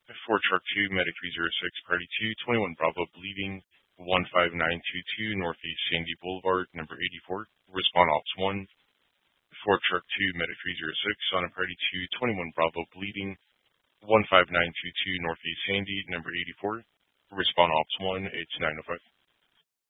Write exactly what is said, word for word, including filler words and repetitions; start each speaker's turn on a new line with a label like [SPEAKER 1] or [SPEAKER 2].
[SPEAKER 1] Ford Truck two, Medic three zero six, Party two, twenty-one Bravo, leaving one five nine two two Northeast Sandy Boulevard, number eighty-four. Respond Ops one. Ford Truck two, Medic three zero six, on a Party two, twenty-one Bravo, bleeding one five nine two two Northeast Sandy, number eighty-four. Respond Ops one, it's nine oh five.